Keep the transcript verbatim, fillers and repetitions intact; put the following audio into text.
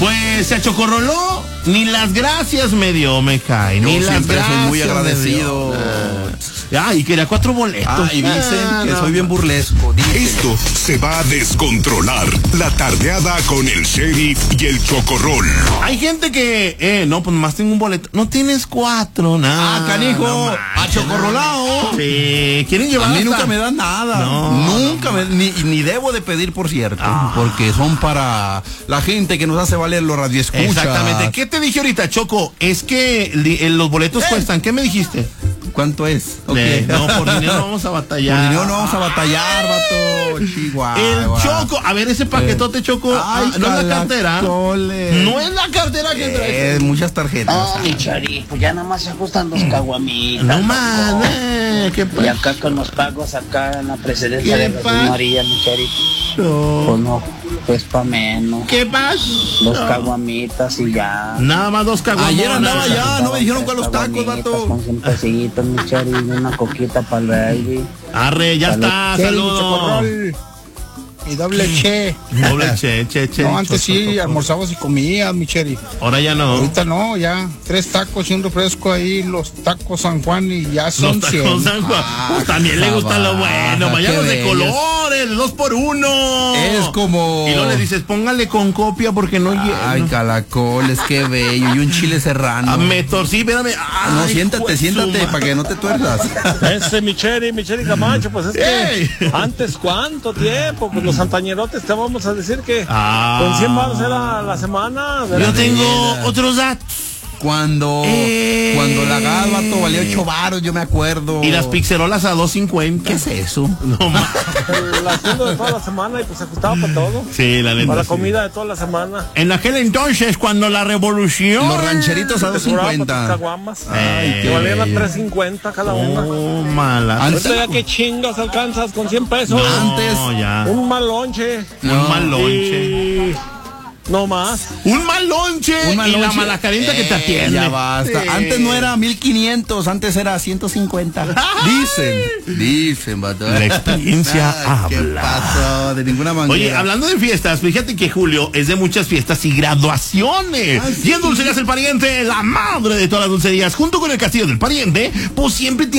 Pues se achocorroló, ni las gracias me dio, me cae. Yo Ni las siempre soy gracias muy agradecido. Ah, y quería cuatro boletos. Ah, y dicen Ah, que no. soy bien burlesco. Dicen. Esto se va a descontrolar. La tardeada con el sheriff y el chocorrol. Hay gente que, eh, no, pues más tengo un boleto. No tienes cuatro, nada. Ah, canijo, no achocorrolado. Sí, quieren A llevar mí hasta- nunca me dan nada. No, nunca me, ni, ni debo de pedir, por cierto. Ah. Porque son para la gente que nos hace valer los radioescuchas. Exactamente. ¿Qué te dije ahorita, Choco? Es que li- eh, los boletos Eh. cuestan. ¿Qué me dijiste? ¿Cuánto es? Eh, Ok. no, por dinero no vamos a batallar. Por dinero no vamos a batallar, vato. Chihuahua. El Choco, a ver ese paquetote, Choco. Ay, Ah, no es la cartera. calacoles. No es la cartera que trae. Eh, muchas tarjetas. Ah, mi Chari, pues ya nada más se ajustan los caguamitas. No loco. más, eh, qué Y pa- acá con los pagos acá en la presidencia ¿Qué de pa- Jesús María, mi Chari. Pues no, pues pa' menos. ¿Qué pasa? Dos caguamitas y ya. Nada más dos caguamonas. Ayer andaba ya, no me dijeron cuál los tacos, Caguamitas vato. Con cien pesitos, mi Chari, y una coquita para el baby. Arre, ya Salud. está, Che, saludos. chocorrol. Y doble che. Doble che, che, che. No, antes choco, sí, choco. almorzabas y comías, mi cheri. Ahora ya no. Ahorita no, ya. Tres tacos y un refresco ahí, los tacos San Juan y ya son Los cien. tacos San Juan. Pues también le gusta lo bueno. qué Vayan los de bellos. colores, dos por uno. Es como- Y luego le dices, póngale con copia porque no Ay, llega. calacoles, qué bello. Y un chile serrano. Ah, me torcí, espérame. Ay, No, siéntate, hijo de siéntate su para que no te tuerzas. Ese Micheli, Micheli Camacho, pues es ¡Ey! que antes cuánto tiempo, pues los santañerotes te vamos a decir que Ah. con cien baros era la semana. Yo ¿verdad? tengo otros datos. Cuando, Eh. cuando la gas, vato, valía ocho varos, yo me acuerdo. Y las pixerolas a dos cincuenta. ¿Qué es eso? No más. El haciendo de toda la semana y pues se ajustaba para todo. Sí, la neta. Para la sí. comida de toda la semana. En aquel entonces, cuando la revolución. Los rancheritos a dos Sobraba para tus cincuenta. caguamas. Ay, Que qué valían a bello. tres cincuenta cada una. Oh, mala. Antes- Ahorita ya que chingas alcanzas con cien pesos. No, antes- ya. Un mal lonche. Un mal lonche. Y no más. Un mal lonche. Un mal y la lonche. mala carienta que te Eh, atiende. Ya basta. Sí. Antes no era mil quinientos, antes era ciento cincuenta. Dicen, dicen, vato. La experiencia Ay, ¿qué habla. pasó? De ninguna manera. Oye, hablando de fiestas, fíjate que julio es de muchas fiestas y graduaciones. Ay, sí. Y en Dulcerías El Pariente, la madre de todas las dulcerías, junto con el Castillo del Pariente, pues siempre tiene